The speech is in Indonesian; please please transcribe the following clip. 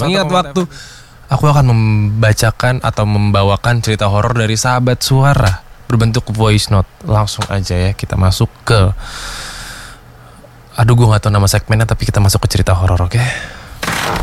mengingat waktu, aku akan membacakan atau membawakan cerita horor dari sahabat suara berbentuk voice note. Langsung aja ya kita masuk ke, aduh gue gak tahu nama segmennya, tapi kita masuk ke cerita horor, oke?